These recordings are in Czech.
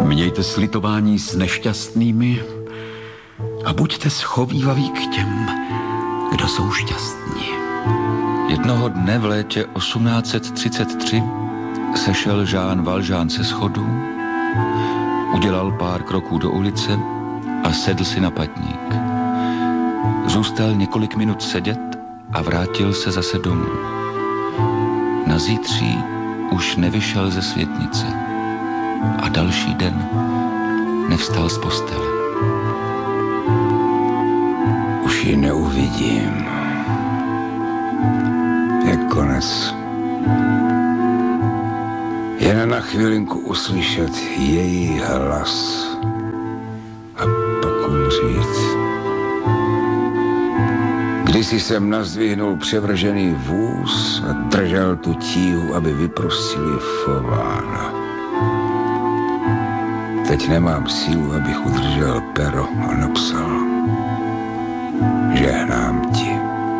Mějte slitování s nešťastnými a buďte schovývaví k těm, kdo jsou šťastní. Jednoho dne v létě 1833 sešel Jean Valjean se schodů, udělal pár kroků do ulice a sedl si na patník. Zůstal několik minut sedět a vrátil se zase domů. Na zítří už nevyšel ze světnice a další den nevstal z postele. Už ji neuvidím. Je konec. Jen na chvilinku uslyšet její hlas a pak umřít. Kdysi jsem nazdvihnul převržený vůz a držel tu tíhu, aby vyprostili fována. Teď nemám sílu, abych udržel pero a napsal: žehnám ti.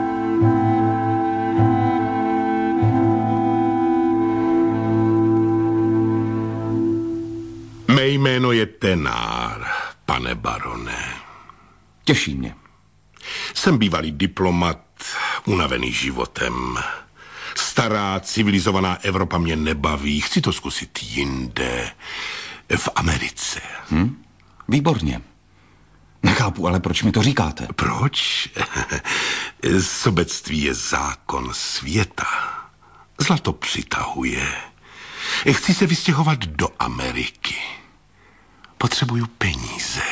Mé jméno je Thénard, pane barone. Těší mě. Jsem bývalý diplomat, unavený životem. Stará, civilizovaná Evropa mě nebaví. Chci to zkusit jinde. V Americe. Výborně. Nechápu, ale proč mi to říkáte? Proč? Sobectví je zákon světa. Zlato přitahuje. Chci se vystěhovat do Ameriky. Potřebuju peníze.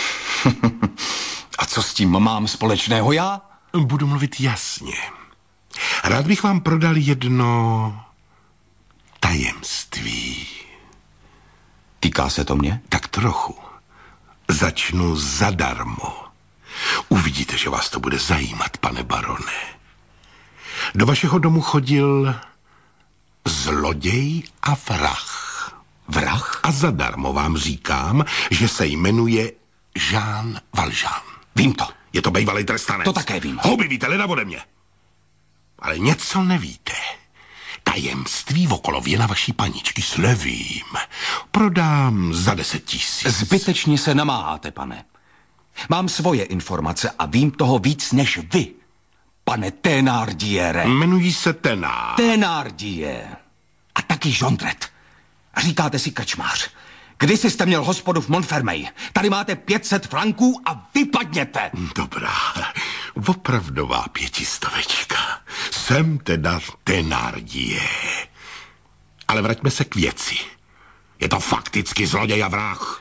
A co s tím mám společného já? Budu mluvit jasně. Rád bych vám prodal jedno tajemství. Týká se to mě? Tak trochu. Začnu zadarmo. Uvidíte, že vás to bude zajímat, pane barone. Do vašeho domu chodil zloděj a vrah. Vrah? A zadarmo vám říkám, že se jmenuje Jean Valjean. Vím to. Je to bývalý trestanec. To také vím. Houby víte, leda ode mě. Ale něco nevíte. Tajemství okolo věna vaší paničky slevím. Prodám za 10 000. Zbytečně se namáháte, pane. Mám svoje informace a vím toho víc než vy, pane Thénardiere. Jmenují se Thénard. Thénardier. A taky Jondret. A říkáte si krčmář. Kdysi jste měl hospodu v Montfermeil. Tady máte 500 franků a vypadněte. Dobrá, opravdová 500. Jsem teda Thénardier. Ale vraťme se k věci. Je to fakticky zloděj a vrah.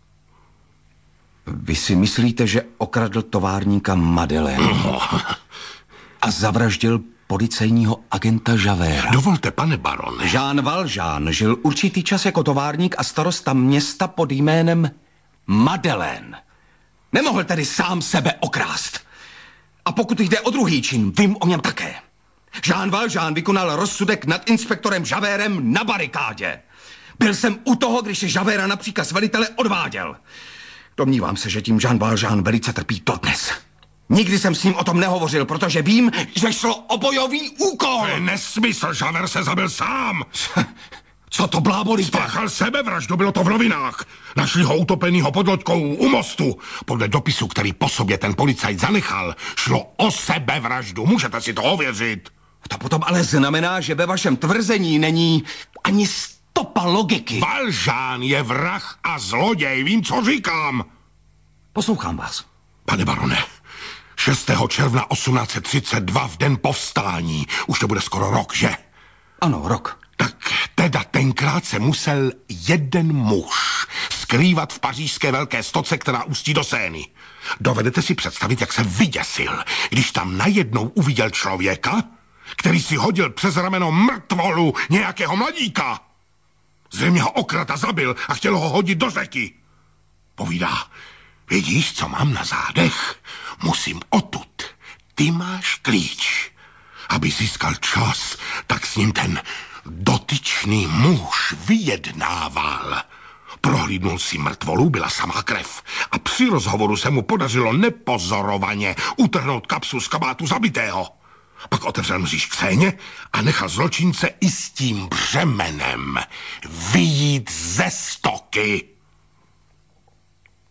Vy si myslíte, že okradl továrníka Madeleine a zavraždil policejního agenta Javéra? Dovolte, pane barone. Jean Valjean žil určitý čas jako továrník a starosta města pod jménem Madeleine. Nemohl tedy sám sebe okrást. A pokud jde o druhý čin, vím o něm také. Jean Valjean vykonal rozsudek nad inspektorem Javérem na barikádě. Byl jsem u toho, když Javéra na příkaz velitele odváděl. Domnívám se, že tím Jean Valjean velice trpí dodnes. Nikdy jsem s ním o tom nehovořil, protože vím, že šlo o bojový úkol. To je nesmysl, Javert se zabil sám. Co to blábolíte? Spáchal sebevraždu, bylo to v novinách. Našli ho utopenýho pod loďkou u mostu. Podle dopisu, který po sobě ten policajt zanechal, šlo o sebevraždu. Můžete si to ověřit. To potom ale znamená, že ve vašem tvrzení není ani stopa logiky. Valjean je vrah a zloděj, vím, co říkám. Poslouchám vás. Pane barone, 6. června 1832 v den povstání. Už to bude skoro rok, že? Ano, rok. Tak teda tenkrát se musel jeden muž skrývat v pařížské velké stoce, která ústí do Sény. Dovedete si představit, jak se vyděsil, když tam najednou uviděl člověka, který si hodil přes rameno mrtvolu nějakého mladíka. Zřejmě ho okrat a zabil a chtěl ho hodit do řeky. Povídá: vidíš, co mám na zádech? Musím odtud. Ty máš klíč. Aby získal čas, tak s ním ten dotyčný muž vyjednával. Prohlídnul si mrtvolu, byla samá krev. A při rozhovoru se mu podařilo nepozorovaně utrhnout kapsu z kabátu zabitého. Pak otevřel mříž k Séně a nechal zločince i s tím břemenem vyjít ze stoky.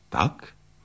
Tak?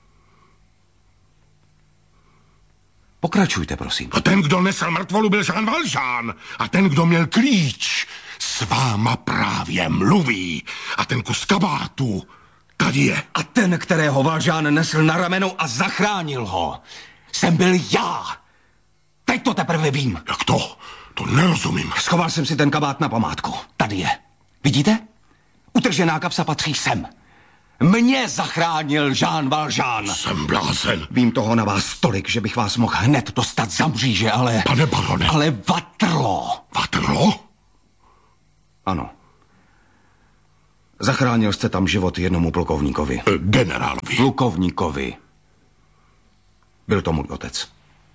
Pokračujte, prosím. A ten, kdo nesl mrtvolu, byl Jean Valjean. A ten, kdo měl klíč, s váma právě mluví. A ten kus kabátu tady je. A ten, kterého Valjean nesl na ramenu a zachránil ho, jsem byl já. Teď to teprve vím. Jak to? To nerozumím. Schoval jsem si ten kabát na památku. Tady je. Vidíte? Utržená kapsa patří sem. Mě zachránil Jean Valjean. Jsem blázen. Vím toho na vás tolik, že bych vás mohl hned dostat za mříže, ale... Pane barone. Ale Waterloo. Waterloo? Ano. Zachránil jste tam život jednomu plukovníkovi. Generálovi. Plukovníkovi. Byl to můj otec.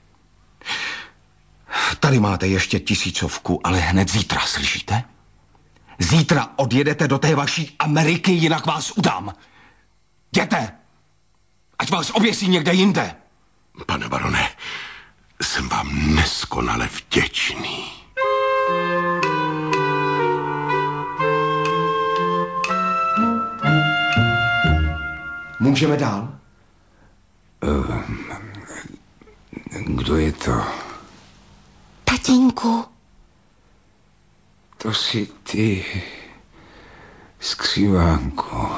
Tady máte ještě 1000, ale hned zítra, slyšíte? Zítra odjedete do té vaší Ameriky, jinak vás udám. Jděte! Ať vás oběsí někde jinde. Pane barone, jsem vám neskonale vděčný. Můžeme dál? Kdo je to? Tatínku. To jsi ty, skřivánku.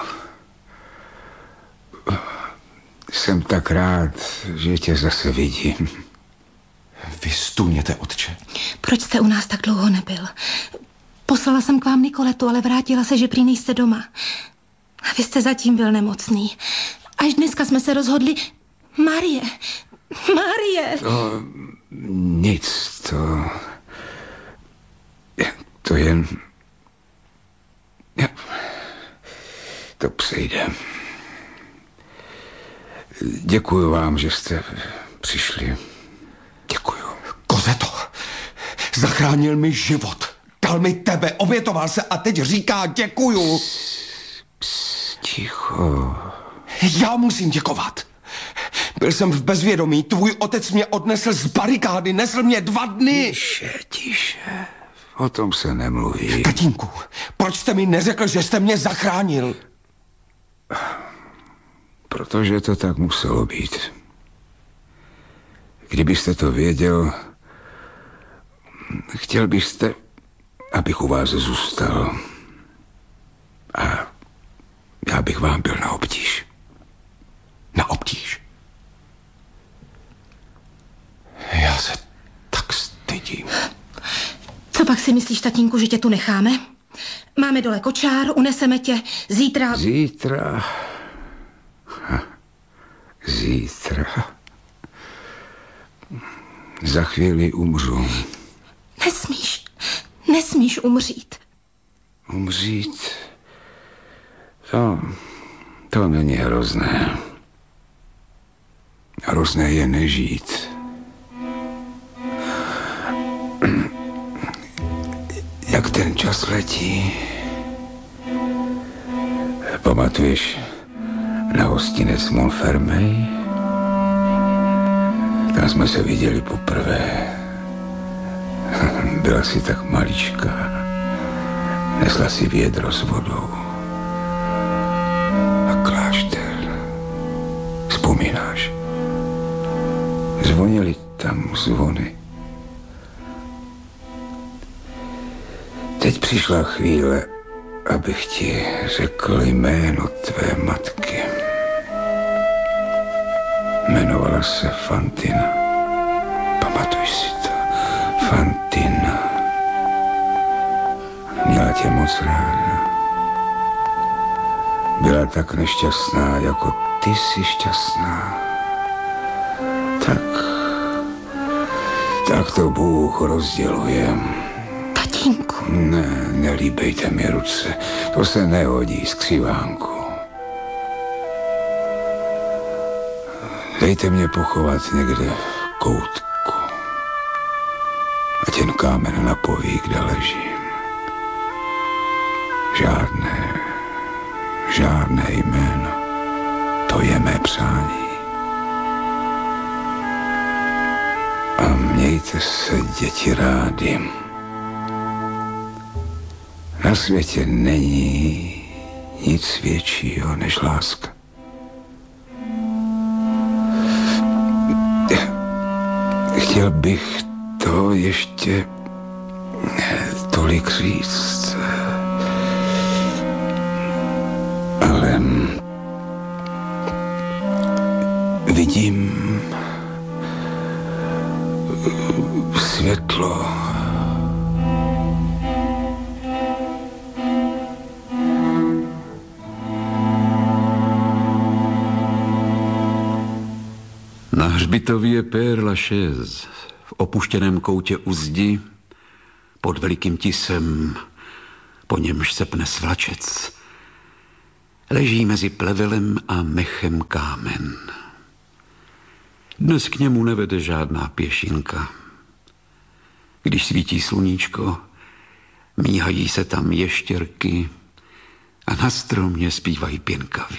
Jsem tak rád, že tě zase vidím. Vy stůněte, otče. Proč jste u nás tak dlouho nebyl? Poslala jsem k vám Nikoletu, ale vrátila se, že prý nejste doma. A vy jste zatím byl nemocný. Až dneska jsme se rozhodli... Marie! To nic, to jen... To přejde. Děkuju vám, že jste přišli. Děkuju. Kozeto, zachránil mi život. Dal mi tebe, obětoval se a teď říká děkuju. Ticho. Já musím děkovat. Byl jsem v bezvědomí, tvůj otec mě odnesl z barikády, nesl mě 2 dny. Tiše. O tom se nemluví. Tatínku, proč jste mi neřekl, že jste mě zachránil? Protože to tak muselo být. Kdybyste to věděl, chtěl byste, abych u vás zůstal. A já bych vám byl na obtíž. Na obtíž? Já se tak stydím. Co pak si myslíš, tatínku, že tě tu necháme? Máme dole kočár, uneseme tě. Zítra... Zítra. Za chvíli umřu. Nesmíš umřít. Umřít? To není hrozné. Hrozné je nežít. Jak ten čas letí. Pamatuješ na hostinec Montfermeil? Tam jsme se viděli poprvé. Byla si tak maličká. Nesla si vědro s vodou. A klášter. Vzpomínáš? Zvonily tam zvony. Teď přišla chvíle, abych ti řekl jméno tvé matky. Jmenovala se Fantina. Pamatuj si to. Fantina. Měla tě moc ráda. Byla tak nešťastná, jako ty jsi šťastná. Tak to Bůh rozděluje. Tatínku. Ne, nelíbejte mi ruce. To se nehodí, skřivánku. Dejte mě pochovat někde v koutku. Ať jen kámen napoví, kde ležím. Žádné jméno. To je mé přání. A mějte se, děti, rádi. Na světě není nic většího než láska. Chtěl bych to ještě tolik říct, ale vidím světlo. Na hřbitově je Père Lachaise v opuštěném koutě u zdi pod velikým tisem, po němž se pne svlačec. Leží mezi plevelem a mechem kámen. Dnes k němu nevede žádná pěšinka. Když svítí sluníčko, míhají se tam ještěrky a na stromě zpívají pěnkavy.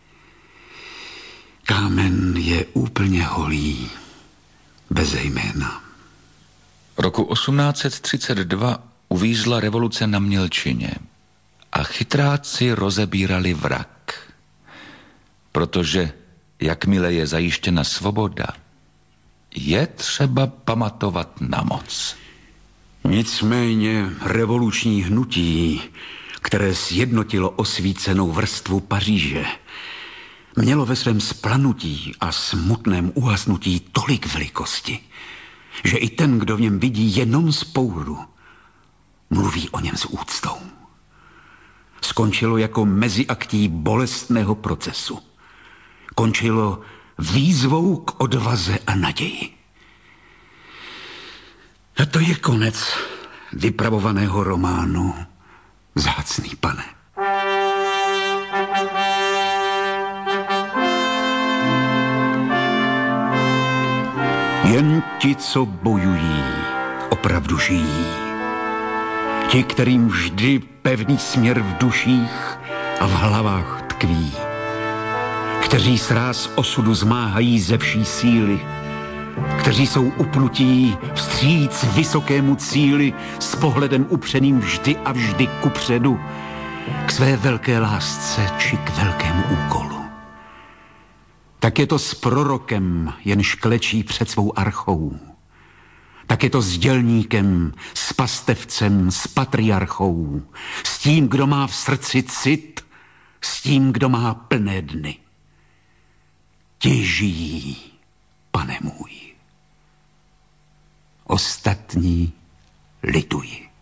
Kámen je úplně holý, beze jména. Roku 1832 uvízla revoluce na Mělčině a chytráci rozebírali vrak. Protože jakmile je zajištěna svoboda, je třeba pamatovat na moc. Nicméně revoluční hnutí, které sjednotilo osvícenou vrstvu Paříže, mělo ve svém splanutí a smutném uhasnutí tolik velikosti, že i ten, kdo v něm vidí jenom vzpouru, mluví o něm s úctou. Skončilo jako meziaktí bolestného procesu. Končilo výzvou k odvaze a naději. A to je konec vypravovaného románu, vzácný pane. Jen ti, co bojují, opravdu žijí. Ti, kterým vždy pevný směr v duších a v hlavách tkví. Kteří sráz osudu zmáhají ze vší síly. Kteří jsou upnutí vstříc vysokému cíli s pohledem upřeným vždy a vždy kupředu k své velké lásce či k velkému úkolu. Tak je to s prorokem, jenž klečí před svou archou. Tak je to s dělníkem, s pastevcem, s patriarchou, s tím, kdo má v srdci cit, s tím, kdo má plné dny. Ti žijí, pane můj. Ostatní lituji.